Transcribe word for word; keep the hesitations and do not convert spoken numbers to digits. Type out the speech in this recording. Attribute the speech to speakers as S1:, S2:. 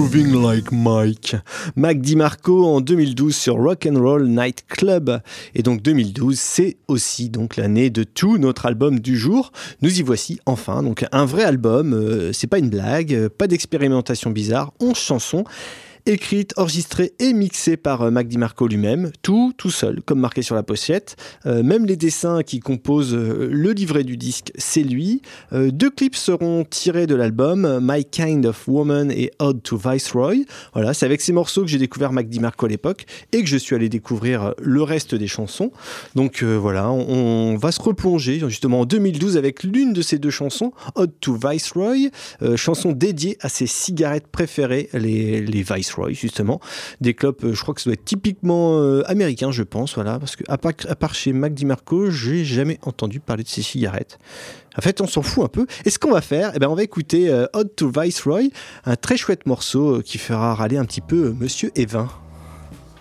S1: Moving Like Mike. Mac DiMarco en deux mille douze sur Rock'n'Roll Night Club. Et donc deux mille douze, c'est aussi donc l'année de tout notre album du jour. Nous y voici enfin, donc un vrai album. Euh, c'est pas une blague, pas d'expérimentation bizarre. onze chansons. Écrite, enregistrée et mixée par euh, Mac DiMarco lui-même, tout, tout seul, comme marqué sur la pochette. Euh, même les dessins qui composent euh, le livret du disque, c'est lui. Euh, deux clips seront tirés de l'album, My Kind of Woman et Ode to Viceroy. Voilà, c'est avec ces morceaux que j'ai découvert Mac DiMarco à l'époque et que je suis allé découvrir le reste des chansons. Donc euh, voilà, on, on va se replonger justement en deux mille douze avec l'une de ces deux chansons, Ode to Viceroy, euh, chanson dédiée à ses cigarettes préférées, les, les Viceroy. Justement, des clopes, je crois que ça doit être typiquement euh, américain, je pense, voilà, parce que à part, à part chez Mac DiMarco, j'ai jamais entendu parler de ces cigarettes. En fait, on s'en fout un peu. Et ce qu'on va faire, eh ben, on va écouter euh, Ode to Viceroy, un très chouette morceau euh, qui fera râler un petit peu euh, Monsieur Evin.